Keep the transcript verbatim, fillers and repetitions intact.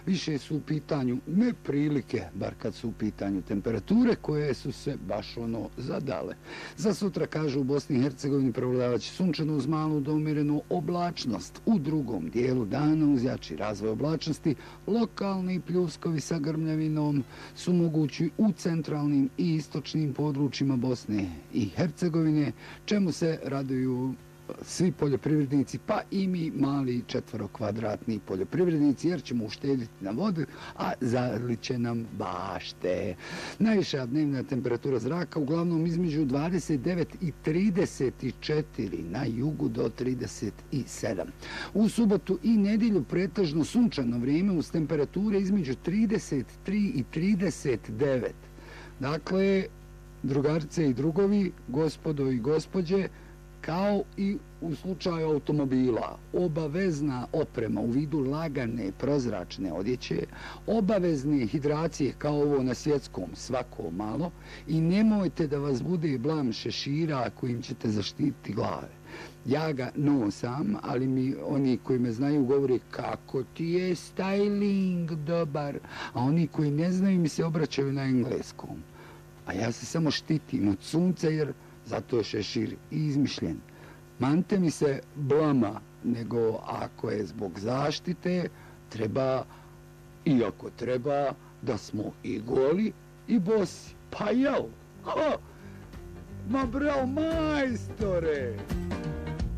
više su u pitanju ne prilike, bar kad su u pitanju temperature koje su se baš ono zadale. Za sutra, kažu, u Bosni i Hercegovini prevladavaće sunčano uz malu do umjerenu oblačnost. U drugom dijelu dana uz jači razvoj oblačnosti lokalni pljuskovi sa grmljavinom su mogući u centralnim i istočnim područjima Bosne i Hercegovine, čemu se raduju svi poljoprivrednici, pa i mi mali četvorokvadratni poljoprivrednici, jer ćemo uštediti na vodu, a zalit će nam bašte. Najviša dnevna temperatura zraka uglavnom između dvadeset devet i trideset četiri, na jugu do trideset sedam. U subotu i nedjelju pretežno sunčano vrijeme uz temperature između trideset tri i trideset devet. Dakle, drugarice i drugovi, gospodo i gospođe, kao i u slučaju automobila, obavezna oprema u vidu lagane prozračne odjeće, obavezne hidracije kao ovo na svjetskom svako malo i nemojte da vas bude blam šešira kojim ćete zaštititi glave. Ja ga nosam, ali mi oni koji me znaju govore kako ti je styling dobar, a oni koji ne znaju mi se obraćaju na engleskom. A ja se samo štitim od sunca jer zato je šešir izmišljen. Mante mi se blama, nego ako je zbog zaštite, treba, iako treba, da smo i goli i bosi. Pa jel? Ha! Ma bravo, majstore!